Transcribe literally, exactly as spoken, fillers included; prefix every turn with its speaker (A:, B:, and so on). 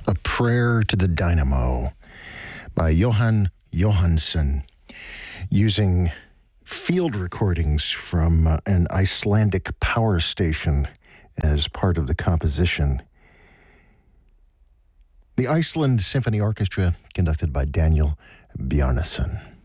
A: A Prayer to the Dynamo by Johan Johansson, using field recordings from uh, an Icelandic power station as part of the composition. The Iceland Symphony Orchestra, conducted by Daniel Bjarnason.